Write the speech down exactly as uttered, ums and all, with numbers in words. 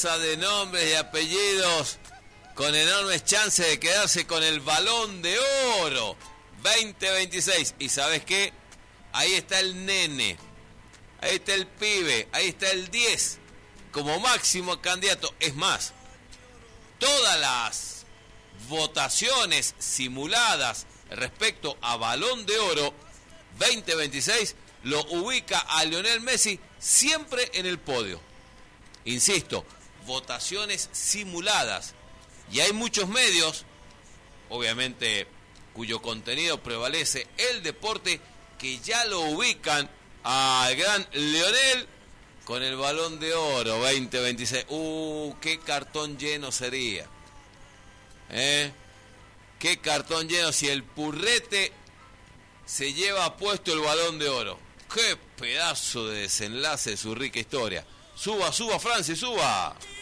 masa de nombres y apellidos con enormes chances de quedarse con el Balón de Oro veinte veintiséis. ¿Y sabes qué? Ahí está el nene, ahí está el pibe, ahí está el diez como máximo candidato. Es más, todas las votaciones simuladas respecto a Balón de Oro veinte veintiséis lo ubica a Lionel Messi siempre en el podio. Insisto, votaciones simuladas. Y hay muchos medios, obviamente, cuyo contenido prevalece el deporte, que ya lo ubican al gran Lionel con el Balón de Oro veinte veintiséis. Uh, qué cartón lleno sería. ¿Eh? Qué cartón lleno si el Purrete se lleva puesto el Balón de Oro. Qué pedazo de desenlace de su rica historia. Suba, suba, Francis, suba.